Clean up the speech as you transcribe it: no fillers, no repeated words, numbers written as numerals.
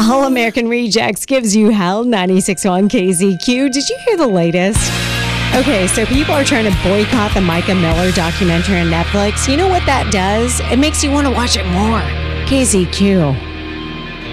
All American Rejects gives you hell. 96.1 KZQ. Did you hear the latest? Okay, so people are trying to boycott the Micah Miller documentary on Netflix. You know what that does? It makes you want to watch it more. KZQ.